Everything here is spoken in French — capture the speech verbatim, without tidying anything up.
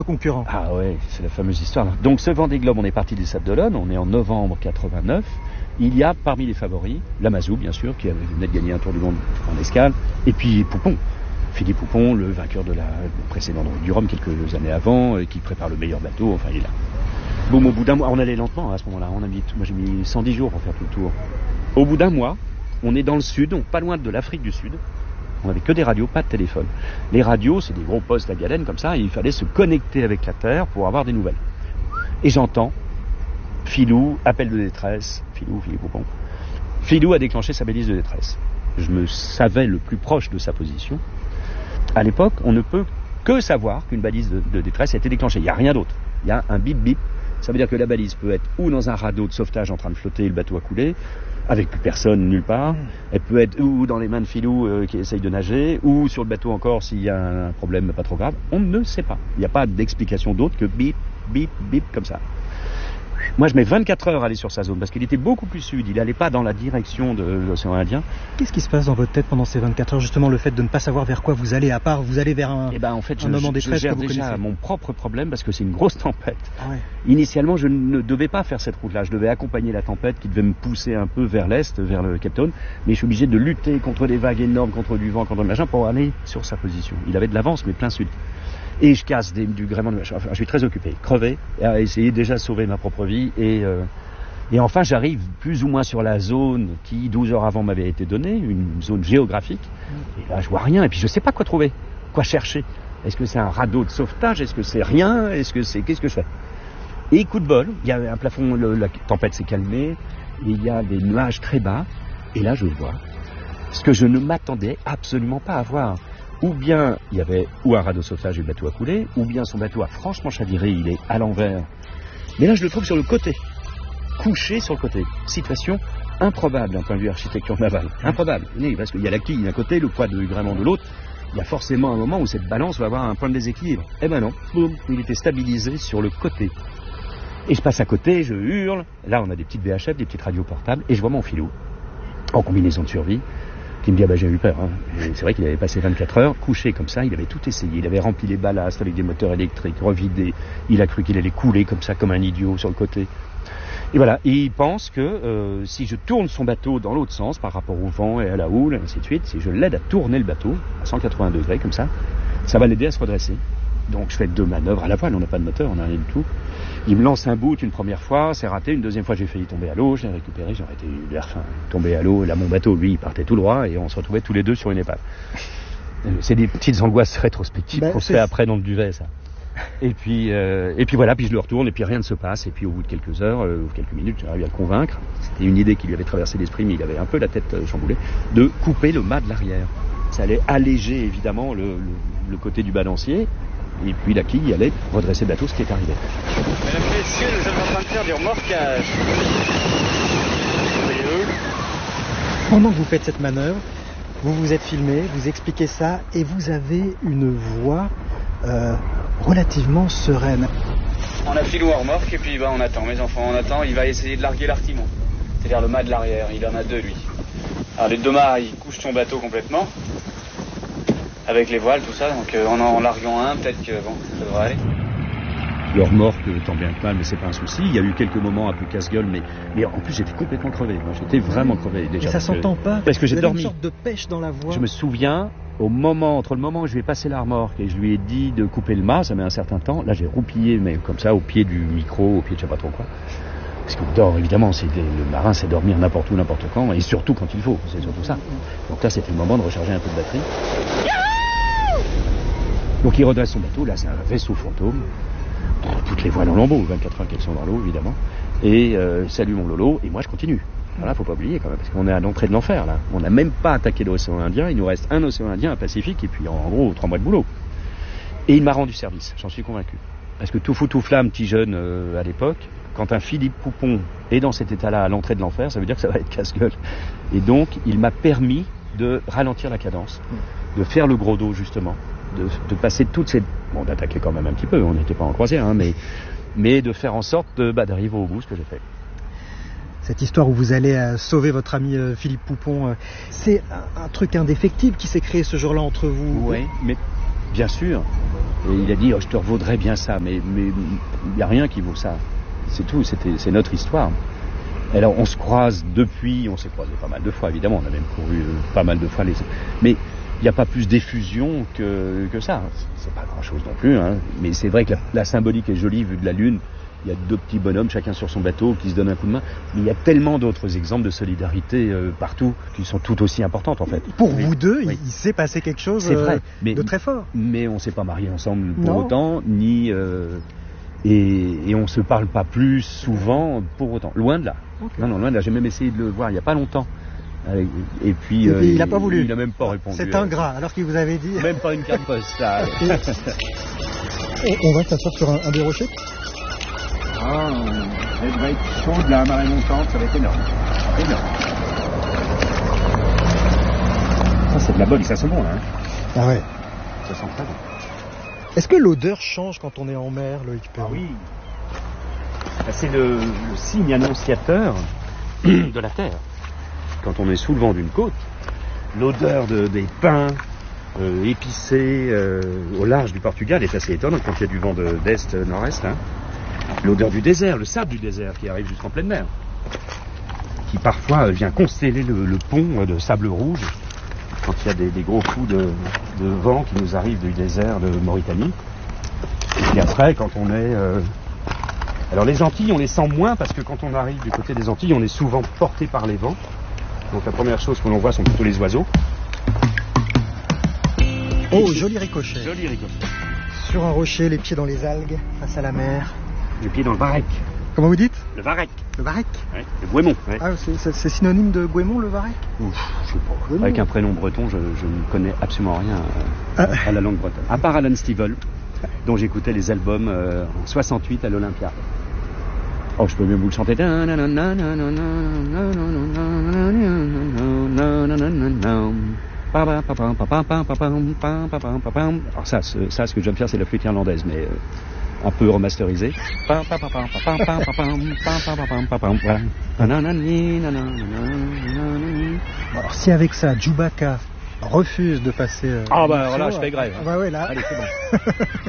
Concurrent. Ah ouais, c'est la fameuse histoire. Donc ce Vendée Globe, on est parti des Sables d'Olonne, on est en novembre quatre-vingt-neuf. Il y a parmi les favoris, Lamazou bien sûr, qui venait de gagner un tour du monde en escale, et puis Poupon. Philippe Poupon, le vainqueur de la précédente du Rhum quelques années avant, qui prépare le meilleur bateau, enfin il est là. Bon, au bout d'un mois, on allait lentement à ce moment-là, on a mis, moi j'ai mis cent dix jours pour faire tout le tour. Au bout d'un mois, on est dans le sud, donc pas loin de l'Afrique du Sud. On n'avait que des radios, pas de téléphone. Les radios, c'est des gros postes à galène comme ça, et il fallait se connecter avec la Terre pour avoir des nouvelles. Et j'entends Filou, appel de détresse, Filou, Philippe Poupon. Filou a déclenché sa balise de détresse. Je me savais le plus proche de sa position. À l'époque, on ne peut que savoir qu'une balise de, de détresse a été déclenchée. Il n'y a rien d'autre. Il y a un bip bip. Ça veut dire que la balise peut être ou dans un radeau de sauvetage en train de flotter et le bateau a coulé, avec plus personne nulle part. Elle peut être ou dans les mains de Filou euh, qui essaye de nager, ou sur le bateau encore s'il y a un problème pas trop grave. On ne sait pas. Il n'y a pas d'explication d'autre que bip, bip, bip comme ça. Moi, je mets vingt-quatre heures à aller sur sa zone, parce qu'il était beaucoup plus sud, il n'allait pas dans la direction de l'océan Indien. Qu'est-ce qui se passe dans votre tête pendant ces vingt-quatre heures, justement, le fait de ne pas savoir vers quoi vous allez, à part vous allez vers un, eh ben, en fait, un moment détresse que vous déjà connaissez. mon propre problème, parce que c'est une grosse tempête. Ah ouais. Initialement, je ne devais pas faire cette route-là, je devais accompagner la tempête qui devait me pousser un peu vers l'est, vers le Cape Town, mais je suis obligé de lutter contre des vagues énormes, contre du vent, contre le machin, pour aller sur sa position. Il avait de l'avance, mais plein sud. Et je casse des, du gréement de machin. Enfin, je suis très occupé, crevé, à essayer déjà de sauver ma propre vie. Et, euh, et enfin, j'arrive plus ou moins sur la zone qui, douze heures avant, m'avait été donnée, une zone géographique. Et là, je vois rien. Et puis, je sais pas quoi trouver, quoi chercher. Est-ce que c'est un radeau de sauvetage? Est-ce que c'est rien? Est-ce que c'est... Qu'est-ce que je fais? Et coup de bol, il y a un plafond, le, la tempête s'est calmée, et il y a des nuages très bas. Et là, je vois ce que je ne m'attendais absolument pas à voir. Ou bien il y avait ou un radeau de sauvetage et le bateau a coulé, ou bien son bateau a franchement chaviré, il est à l'envers. Mais là je le trouve sur le côté, couché sur le côté. Situation improbable d'un point de vue architecture navale. Improbable, oui, parce qu'il y a la quille d'un côté, le poids de gréement de l'autre. Il y a forcément un moment où cette balance va avoir un point de déséquilibre. Eh ben non, boum, il était stabilisé sur le côté. Et je passe à côté, je hurle. Là on a des petites V H F, des petites radios portables, et je vois mon Filou, en combinaison de survie, qui me dit, ah bah j'ai eu peur, hein. C'est vrai qu'il avait passé vingt-quatre heures, couché comme ça, il avait tout essayé, il avait rempli les ballasts avec des moteurs électriques, revidé, il a cru qu'il allait couler comme ça, comme un idiot sur le côté. Et voilà, et il pense que euh, si je tourne son bateau dans l'autre sens, par rapport au vent et à la houle, et ainsi de suite, si je l'aide à tourner le bateau, à cent quatre-vingts degrés comme ça, ça va l'aider à se redresser. Donc je fais deux manœuvres à la voile, on n'a pas de moteur, on n'a rien du tout. Il me lance un bout une première fois, c'est raté, une deuxième fois j'ai failli tomber à l'eau, je l'ai récupéré, j'aurais été enfin, tombé à l'eau, là mon bateau lui il partait tout droit et on se retrouvait tous les deux sur une épave. C'est des petites angoisses rétrospectives ben, qu'on se fait après dans le duvet ça. Et puis, euh, et puis voilà, puis je le retourne et puis rien ne se passe et puis au bout de quelques heures, euh, ou quelques minutes, j'ai réussi à le convaincre, c'était une idée qui lui avait traversé l'esprit mais il avait un peu la tête euh, chamboulée, de couper le mât de l'arrière. Ça allait alléger évidemment le, le, le côté du balancier. Et puis la quille allait redresser le bateau, ce qui est arrivé. Mesdames et messieurs, nous sommes en train de faire du remorquage. Pendant que vous faites cette manœuvre, vous vous êtes filmé, vous expliquez ça, et vous avez une voix euh, relativement sereine. On a Filou en remorque, et puis bah, on attend, mes enfants, on attend. Il va essayer de larguer l'artimon, c'est-à-dire le mât de l'arrière. Il en a deux, lui. Alors les deux mâts, il couche son bateau complètement. Avec les voiles, tout ça, donc euh, en en larguant un, peut-être que bon, ça devrait aller. Le remorque, tant bien que mal, mais c'est pas un souci. Il y a eu quelques moments un peu casse-gueule, mais, mais en plus j'étais complètement crevé. Moi, j'étais vraiment crevé déjà. Et ça s'entend que, pas parce que j'ai vous avez dormi. Une sorte de pêche dans la voix. Je me souviens, au moment, entre le moment où je vais passer la remorque et je lui ai dit de couper le mât, ça met un certain temps. Là, j'ai roupillé, mais comme ça, au pied du micro, au pied de je sais pas trop quoi. Parce qu'on dort, évidemment, c'est des, le marin, c'est dormir n'importe où, n'importe quand, et surtout quand il faut. C'est surtout ça. Donc là, c'était le moment de recharger un peu de batterie. Donc il redresse son bateau, là c'est un vaisseau fantôme, toutes les voiles en lambeaux, vingt-quatre heures qu'elles sont dans l'eau évidemment, et euh, salut mon Lolo, et moi je continue. Voilà, faut pas oublier quand même, parce qu'on est à l'entrée de l'enfer là, on n'a même pas attaqué l'océan Indien, il nous reste un océan Indien, un Pacifique, et puis en, en gros trois mois de boulot. Et il m'a rendu service, j'en suis convaincu. Parce que tout fou tout flamme, petit jeune euh, à l'époque, quand un Philippe Poupon est dans cet état-là à l'entrée de l'enfer, ça veut dire que ça va être casse-gueule. Et donc il m'a permis de ralentir la cadence, de faire le gros dos justement, de, de passer toutes ces... Bon, d'attaquer quand même un petit peu, on n'était pas en croisière, hein, mais, mais de faire en sorte de, bah, d'arriver au bout, ce que j'ai fait. Cette histoire où vous allez euh, sauver votre ami euh, Philippe Poupon, euh, c'est un, un truc indéfectible qui s'est créé ce jour-là entre vous. Oui, mais bien sûr. Et il a dit, oh, je te revaudrais bien ça, mais mais il n'y a rien qui vaut ça. C'est tout, c'était, c'est notre histoire. Alors on se croise depuis, on s'est croisé pas mal de fois, évidemment, on a même couru euh, pas mal de fois. Les... Mais il n'y a pas plus d'effusion que, que ça. C'est pas grand-chose non plus, hein. Mais c'est vrai que la, la symbolique est jolie vue de la Lune. Il y a deux petits bonhommes, chacun sur son bateau, qui se donnent un coup de main. Mais il y a tellement d'autres exemples de solidarité euh, partout, qui sont tout aussi importantes en fait. Pour oui. vous deux, oui. il, il s'est passé quelque chose c'est vrai, euh, mais, de très fort. Mais on ne s'est pas mariés ensemble pour non. autant, ni euh, et, et on ne se parle pas plus souvent pour autant. Loin de là. Okay. Non, non, loin de là. J'ai même essayé de le voir il n'y a pas longtemps. Et puis, et euh, il n'a pas voulu. Il n'a même pas répondu. C'est ingrat, alors qu'il vous avait dit. Même pas une carte postale. On va s'asseoir sur un, un des rochers. Ah, elle va être chaude, la marée montante, ça va être énorme. Énorme. Ça, c'est de la bonne, ça sent bon, là. Hein. Ah ouais. Ça sent très bon. Est-ce que l'odeur change quand on est en mer, Loïc Perron ? Ah oui. C'est le, le signe annonciateur de la terre. Quand on est sous le vent d'une côte, l'odeur de, des pins euh, épicés euh, au large du Portugal est assez étonnante quand il y a du vent de, d'est, nord-est. Hein. L'odeur du désert, le sable du désert qui arrive jusqu'en pleine mer, qui parfois vient consteller le, le pont de sable rouge quand il y a des, des gros coups de, de vent qui nous arrivent du désert de Mauritanie. Et après, quand on est... Euh... Alors les Antilles, on les sent moins parce que quand on arrive du côté des Antilles, on est souvent porté par les vents. Donc la première chose que l'on voit sont plutôt les oiseaux. Oh, joli ricochet. Joli ricochet. Sur un rocher, les pieds dans les algues, face à la mer. Les pieds dans le varech. Comment vous dites ? Le varech. Le varech ? Oui, le Gouémon. Ouais. Ah, c'est, c'est, c'est synonyme de Gouémon, le varech ? Ouf, je sais pas. Avec un prénom breton, je, je ne connais absolument rien à, ah. à la langue bretonne. À part Alan Stivell, dont j'écoutais les albums euh, en soixante-huit à l'Olympia. Oh, je peux même vous le chanter. Alors ça, ce, ça, ce que je viens de faire, c'est la flûte irlandaise, mais euh, un peu remasterisée. Alors si avec ça, Chewbacca refuse de passer... Euh, ah bah voilà, je fais grève. Ah bah ouais, là... Allez, c'est bon.